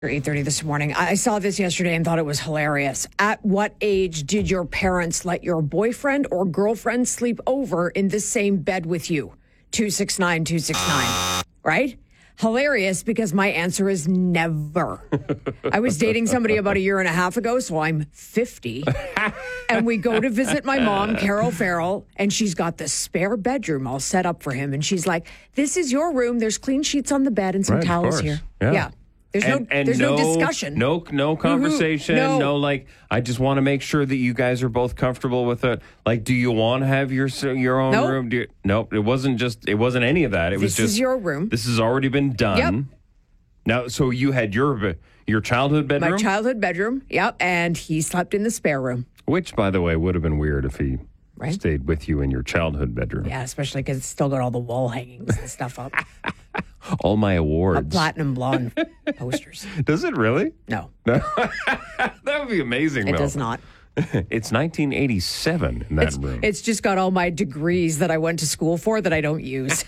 8:30 this morning. I saw this yesterday and thought it was hilarious. At what age did your parents let your boyfriend or girlfriend sleep over in the same bed with you? 269-269. Right? Hilarious because my answer is never. I was dating somebody about a year and a half ago, so I'm 50. And we go to visit my mom, Carol Farrell, and she's got this spare bedroom all set up for him. And she's like, this is your room. There's clean sheets on the bed and some towels here. Yeah. There's no discussion. No conversation. No. No, I just want to make sure that you guys are both comfortable with it. Like, do you want to have your own room? Nope. It wasn't any of that. This is your room. This has already been done. Yep. Now, so you had your childhood bedroom? My childhood bedroom. Yep. And he slept in the spare room. Which, by the way, would have been weird if he stayed with you in your childhood bedroom. Yeah, especially because it's still got all the wall hangings and stuff up. All my awards. Platinum blonde posters. Does it really? No. That would be amazing, It does not. It's 1987 in that room. It's just got all my degrees that I went to school for that I don't use.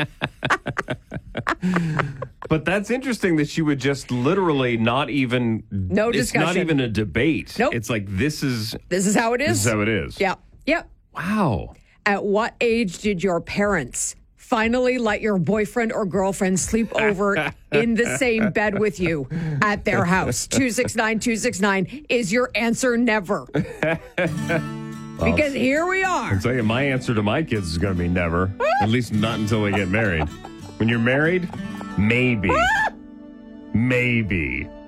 But that's interesting that she would just literally not even... No discussion. It's not even a debate. Nope. It's like, this is how it is? This is how it is. Yeah. Yep. Wow. At what age did your parents finally let your boyfriend or girlfriend sleep over in the same bed with you at their house? 269-269. Is your answer never? Because here we are. I'll tell you, my answer to my kids is going to be never. At least not until they get married. When you're married, maybe. Maybe.